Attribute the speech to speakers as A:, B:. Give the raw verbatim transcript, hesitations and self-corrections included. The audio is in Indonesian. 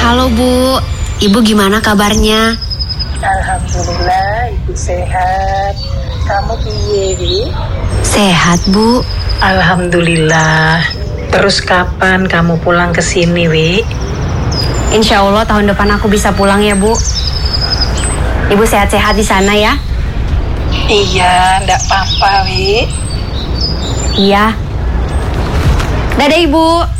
A: Halo Bu, Ibu gimana kabarnya?
B: Alhamdulillah, Ibu sehat. Kamu piye, Wi?
A: Sehat Bu.
B: Alhamdulillah. Terus kapan kamu pulang ke sini, Wi?
A: Insya Allah tahun depan aku bisa pulang ya Bu. Ibu sehat-sehat di sana ya?
B: Iya, ndak apa-apa, Wi.
A: Iya. Dadah Ibu.